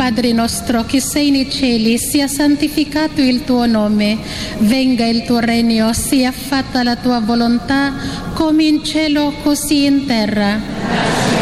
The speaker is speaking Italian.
Padre nostro che sei nei cieli, sia santificato il tuo nome, venga il tuo regno, sia fatta la tua volontà come in cielo così in terra.